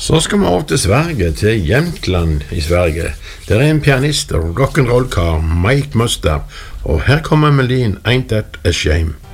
Så skal vi over til Sverige, til Jämtland i Sverige. Der er en pianist og rock'n'roll-kar, Mike Musta, og her kommer melodien Ain't That a Shame.